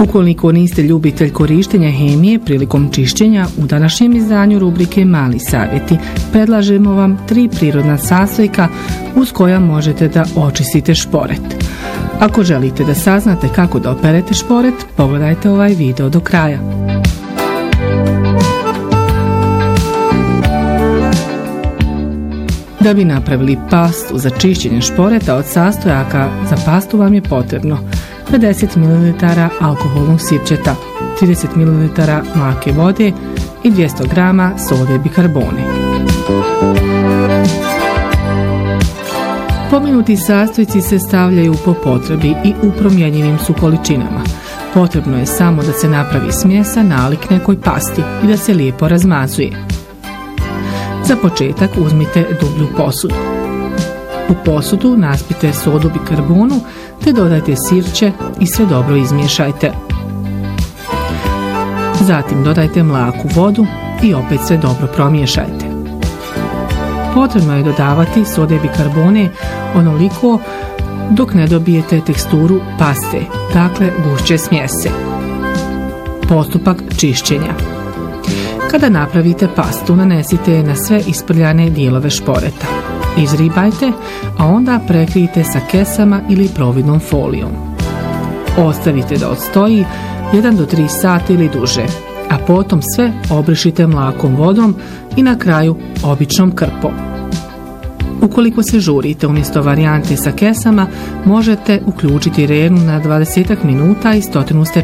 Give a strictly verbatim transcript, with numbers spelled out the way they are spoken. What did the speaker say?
Ukoliko niste ljubitelj korištenja hemije prilikom čišćenja, u današnjem izdanju rubrike Mali savjeti predlažemo vam tri prirodna sastojka uz koja možete da očistite šporet. Ako želite da saznate kako da operete šporet, pogledajte ovaj video do kraja. Da bi napravili pastu za čišćenje šporeta, od sastojaka za pastu vam je potrebno pedeset mililitara alkoholnog sirćeta, trideset mililitara mlake vode i dvjesto grama sode bikarbone. Pomenuti sastojci se stavljaju po potrebi i u promjenjivim su količinama. Potrebno je samo da se napravi smjesa nalik nekoj pasti i da se lijepo razmazuje. Za početak uzmite dublju posudu. U posudu naspite sodu bikarbonu te dodajte sirće i sve dobro izmiješajte. Zatim dodajte mlaku vodu i opet sve dobro promiješajte. Potrebno je dodavati sode bikarbone onoliko dok ne dobijete teksturu paste, dakle gušće smjese. Postupak čišćenja. Kada napravite pastu, nanesite je na sve isprljane dijelove šporeta. Izribajte, a onda prekrijte sa kesama ili providnom folijom. Ostavite da odstoji jedan do tri sata ili duže, a potom sve obrišite mlakom vodom i na kraju običnom krpom. Ukoliko se žurite, umjesto varijante sa kesama, možete uključiti rernu na dvadeset minuta i sto stepeni